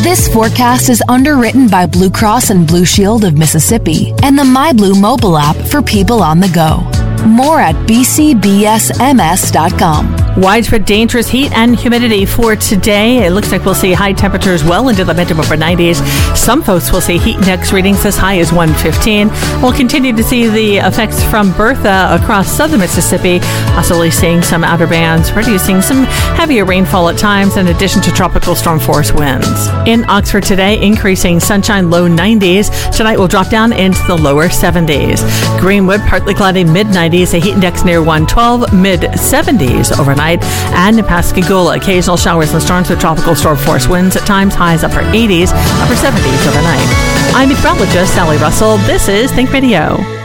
This forecast is underwritten by Blue Cross and Blue Shield of Mississippi and the MyBlue mobile app for people on the go. More at bcbsms.com. Widespread dangerous heat and humidity for today. It looks like we'll see high temperatures well into the mid to upper 90s. Some folks will see heat index readings as high as 115. We'll continue to see the effects from Bertha across southern Mississippi, possibly seeing some outer bands, producing some heavier rainfall at times in addition to tropical storm force winds. In Oxford today, increasing sunshine, low 90s. Tonight will drop down into the lower 70s. Greenwood, partly cloudy, mid 90s. A heat index near 112, mid 70s overnight. And in Pascagoula, occasional showers and storms with tropical storm force winds at times, highs upper 80s, upper 70s overnight. I'm meteorologist Sally Russell. This is Think Radio.